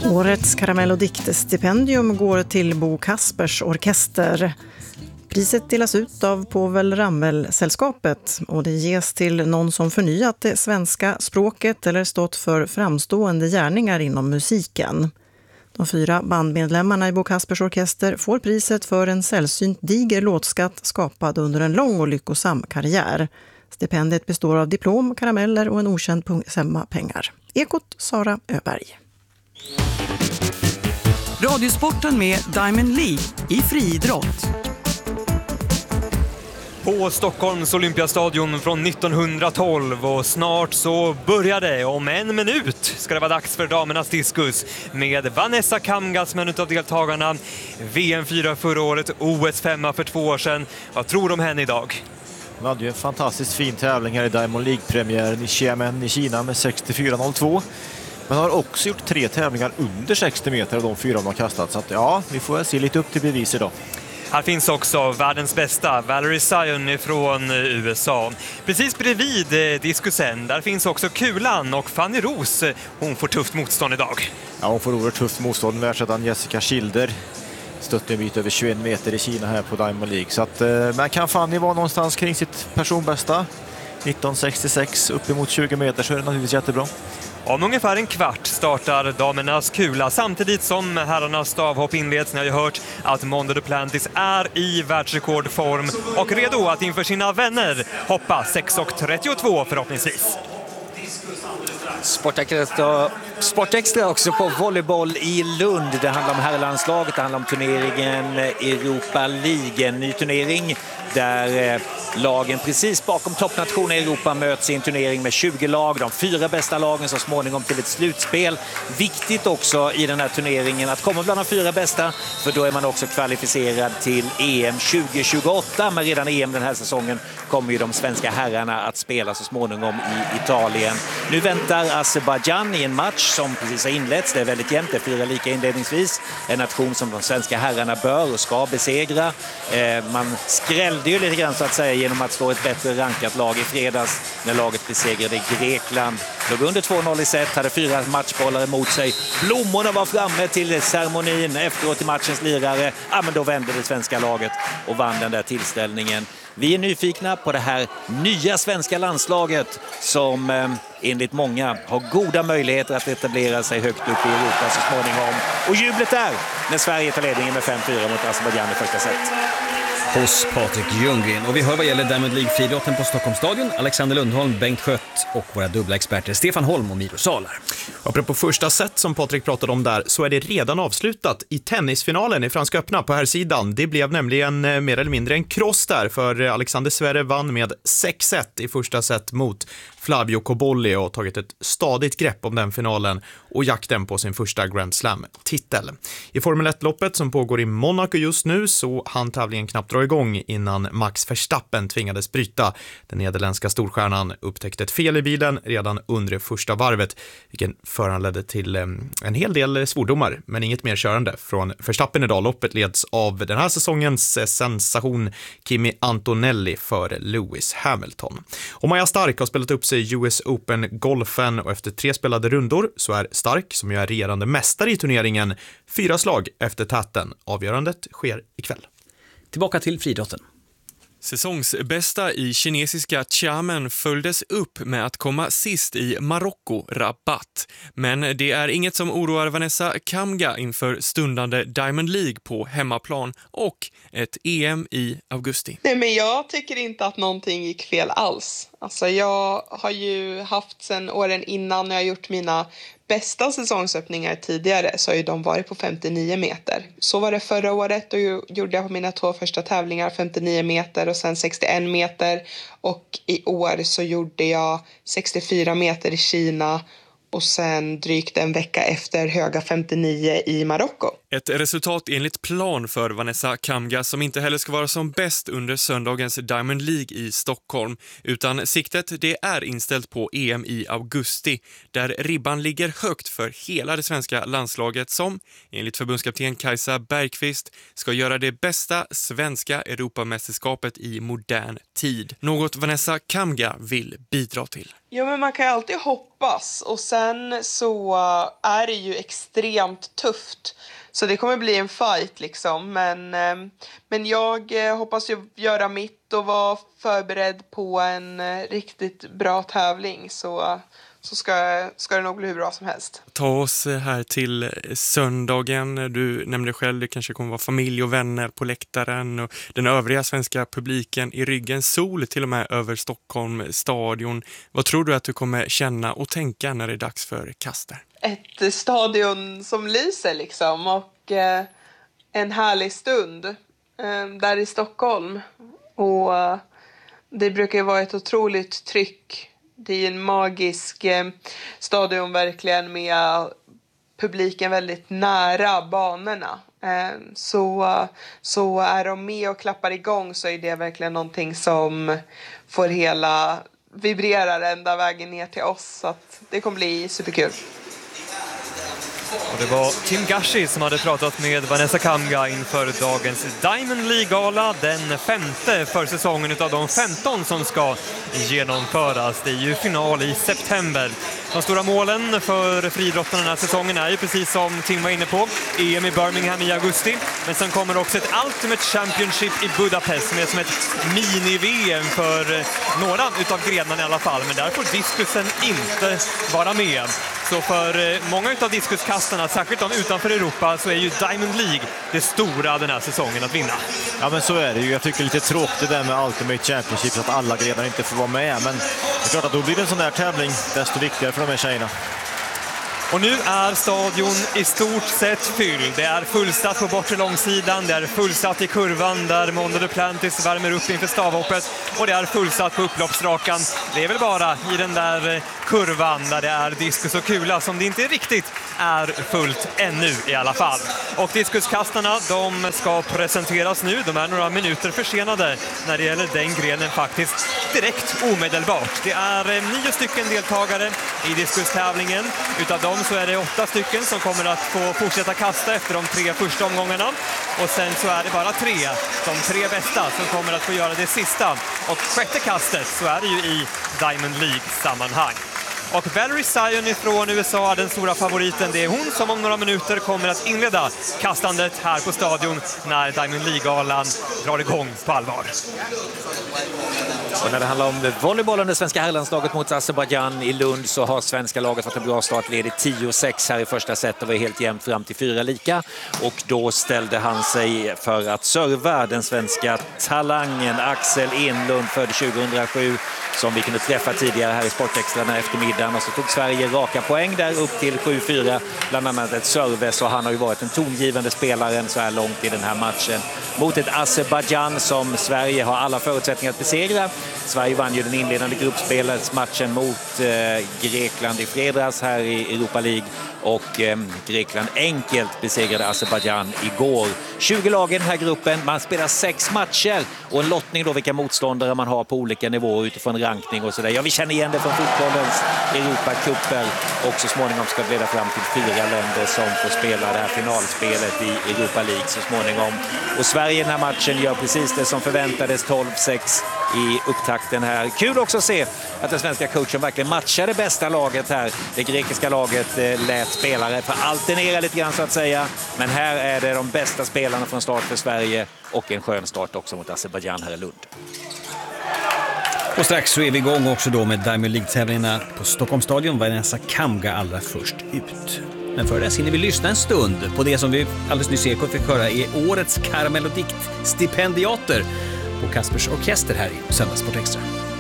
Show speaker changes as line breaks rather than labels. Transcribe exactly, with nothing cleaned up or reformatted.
Årets Karamell- och diktstipendium går till Bo Kaspers orkester. Priset delas ut av Povel Ramel-sällskapet och det ges till någon som förnyat det svenska språket eller stått för framstående gärningar inom musiken. De fyra bandmedlemmarna i Bo Kaspers orkester får priset för en sällsynt diger låtskatt skapad under en lång och lyckosam karriär. Stipendiet består av diplom, karameller och en okänd summa pengar. Ekot Sara Öberg.
Radiosporten med Diamond League i friidrott.
På Stockholms Olympiastadion från nittonhundratolv och snart så började, om en minut ska det vara dags för damernas diskus med Vanessa Kamga som en av deltagarna. V M fyra förra året, O S fem för två år sedan. Vad tror du om henne idag?
Hon hade ju en fantastiskt fin tävling här i Diamond League-premiären i Xiamen i Kina med sextiofyra noll två. Men har också gjort tre tävlingar under sextio meter av de fyra de har kastat. Så att, ja, vi får se lite upp till bevis idag.
Här finns också världens bästa Valerie Zion från U S A. Precis bredvid diskusen, där finns också Kulan och Fanny Ros. Hon får tufft motstånd idag.
Ja, hon får oerhört tufft motstånd. Världsettan Jessica Schilder stötte en bit över tjugoen meter i Kina här på Diamond League. Så att, men kan Fanny vara någonstans kring sitt personbästa? nitton sextiosex uppemot tjugo meter, så är det naturligtvis jättebra.
Om ungefär en kvart startar damernas kula samtidigt som herrarnas stavhopp inleds. Ni har ju hört att Mondo Duplantis är i världsrekordform och redo att inför sina vänner hoppa sex trettiotvå förhoppningsvis.
Sportextra, Sportextra också på volleyboll i Lund. Det handlar om herrlandslaget, det handlar om turneringen Europa League, en ny turnering där lagen precis bakom toppnationen i Europa möts i en turnering med tjugo lag. De fyra bästa lagen så småningom till ett slutspel. Viktigt också i den här turneringen att komma bland de fyra bästa, för då är man också kvalificerad till E M tjugo tjugoåtta. Men redan E M den här säsongen kommer ju de svenska herrarna att spela så småningom i Italien. Nu väntar Azerbaijan i en match som precis har inletts. Det är väldigt jämnt, det är fyra lika inledningsvis. En nation som de svenska herrarna bör och ska besegra. Man skrällde ju lite grann så att säga genom att slå ett bättre rankat lag i fredags när laget besegrade Grekland. Låg under två noll i set, hade fyra matchbollar emot sig. Blommorna var framme till ceremonin efteråt i matchens lirare. Ja, men då vände det svenska laget och vann den där tillställningen. Vi är nyfikna på det här nya svenska landslaget som eh, enligt många har goda möjligheter att etablera sig högt upp i Europa så småningom. Och jublet där när Sverige tar ledningen med fem fyra mot Azerbaijan i första set.
Hos Patrik Ljunggren. Och vi hör vad gäller Diamond League-friidrotten på Stockholmsstadion. Alexander Lundholm, Bengt Skött och våra dubbla experter Stefan Holm och Miro Salar.
Apropå första set som Patrik pratade om där, så är det redan avslutat i tennisfinalen i Franska öppna på här sidan. Det blev nämligen mer eller mindre en kross där, för Alexander Zverev vann med sex ett i första set mot Flavio Cobolli och tagit ett stadigt grepp om den finalen och jakten på sin första Grand Slam-titel. I Formel ett-loppet som pågår i Monaco just nu så hann tävlingen knappt dra igång innan Max Verstappen tvingades bryta. Den nederländska storstjärnan upptäckte ett fel i bilen redan under det första varvet, vilken föranledde till en hel del svordomar, men inget mer körande från Verstappen idag. Loppet leds av den här säsongens sensation Kimi Antonelli för Lewis Hamilton. Och Maja Stark har spelat upp sig i U S Open-golfen och efter tre spelade rundor så är Stark, som ju är regerande mästare i turneringen, fyra slag efter täten. Avgörandet sker ikväll.
Tillbaka till friidrotten.
Säsongsbästa i kinesiska Xiamen följdes upp med att komma sist i Marocko, Rabat. Men det är inget som oroar Vanessa Kamga inför stundande Diamond League på hemmaplan och ett E M i augusti.
Nej, men jag tycker inte att någonting gick fel alls. Alltså jag har ju haft sedan åren innan när jag gjort mina bästa säsongsöppningar tidigare så har ju de varit på femtionio meter. Så var det förra året, då gjorde jag på mina två första tävlingar femtionio meter och sen sextioen meter. Och i år så gjorde jag sextiofyra meter i Kina och sen drygt en vecka efter höga femtionio i Marocko.
Ett resultat enligt plan för Vanessa Kamga som inte heller ska vara som bäst under söndagens Diamond League i Stockholm, utan siktet det är inställt på E M i augusti där ribban ligger högt för hela det svenska landslaget som, enligt förbundskapten Kajsa Bergqvist, ska göra det bästa svenska Europamästerskapet i modern tid. Något Vanessa Kamga vill bidra till.
Ja, men man kan ju alltid hoppas och sen så är det ju extremt tufft. Så det kommer bli en fight liksom, men, men jag hoppas ju göra mitt och vara förberedd på en riktigt bra tävling, så, så ska, ska det nog bli hur bra som helst.
Ta oss här till söndagen. Du nämnde själv, det kanske kommer vara familj och vänner på läktaren och den övriga svenska publiken i ryggen. Sol till och med över Stockholm stadion. Vad tror du att du kommer känna och tänka när det är dags för kaster?
Ett stadion som lyser liksom och eh, en härlig stund eh, där i Stockholm. Och eh, det brukar ju vara ett otroligt tryck. Det är en magisk eh, stadion verkligen med publiken väldigt nära banorna. Eh, så, så är de med och klappar igång så är det verkligen någonting som får hela vibrerar ända vägen ner till oss. Så att det kommer bli superkul.
Och det var Tim Gashi som hade pratat med Vanessa Kamga inför dagens Diamond League-gala, den femte för säsongen av de femton som ska genomföras. Det är ju final i september. De stora målen för friidrottarna den här säsongen är ju precis som Tim var inne på, E M i Birmingham i augusti. Men sen kommer också ett Ultimate Championship i Budapest med som ett mini-V M för några utav grenarna i alla fall. Men där får diskusen inte vara med. Så för många utav diskuskastarna, särskilt de utanför Europa, så är ju Diamond League det stora den här säsongen att vinna.
Ja, men så är det ju. Jag tycker det är lite tråkigt det där med Ultimate Championship, så att alla grenar inte får vara med. Men det är klart att då blir det en sån här tävling desto viktigare för de här tjejerna.
Och nu är stadion i stort sett fylld. Det är fullsatt på bortre långsidan, det är fullsatt i kurvan där Mondo Duplantis värmer upp inför stavhoppet och det är fullsatt på upploppsrakan. Det är väl bara i den där kurvan där det är diskus och kula som det inte riktigt är fullt ännu i alla fall. Och diskuskastarna, de ska presenteras nu. De är några minuter försenade när det gäller den grenen faktiskt direkt omedelbart. Det är nio stycken deltagare i diskustävlingen. Utav dem så är det åtta stycken som kommer att få fortsätta kasta efter de tre första omgångarna. Och sen så är det bara tre, de tre bästa, som kommer att få göra det sista. Och sjätte kastet så är det ju i Diamond League-sammanhang. Och Valerie Zion från U S A, den stora favoriten, det är hon som om några minuter kommer att inleda kastandet här på stadion när Diamond League-galan drar igång på allvar.
Och när det handlar om volleybollen, det svenska herrlandslaget mot Azerbaijan i Lund, så har svenska laget fått en bra start, leder tio sex här i första set och var helt jämnt fram till fyra lika. Och då ställde han sig för att serva den svenska talangen Axel Enlund, född tjugohundrasju, som vi kunde träffa tidigare här i Sportextra den här eftermiddagen. Och så tog Sverige raka poäng där upp till sju fyra, bland annat ett service, och han har ju varit en tongivande spelare så här långt i den här matchen mot ett Azerbaijan som Sverige har alla förutsättningar att besegra. Sverige vann ju den inledande gruppspelsmatchen mot eh, Grekland i fredags här i Europa League, och eh, Grekland enkelt besegrade Azerbaijan igår. tjugo lag i den här gruppen, man spelar sex matcher och en lottning då vilka motståndare man har på olika nivåer utifrån rankning och sådär. Ja, vi känner igen det från fotbollens Europacuper, och så småningom ska det leda fram till fyra länder som får spela det här finalspelet i Europa League så småningom. Och Sverige i den här matchen gör precis det som förväntades, tolv sex i upptakten här. Kul också att se att den svenska coachen verkligen matchar det bästa laget här. Det grekiska laget eh, lät spelare för alternera lite grann så att säga. Men här är det de bästa spelarna från start för Sverige, och en skön start också mot Azerbaijan här i Lund.
Och strax så är vi igång också då med Diamond League-tävlingarna på Stockholms stadion. Vanessa Kamga allra först ut. Men för det hinner vi lyssna en stund på det som vi alldeles nyss fick höra är årets Karamellodikt stipendiater på Kaspers Orkester här i Söndagssport Extra.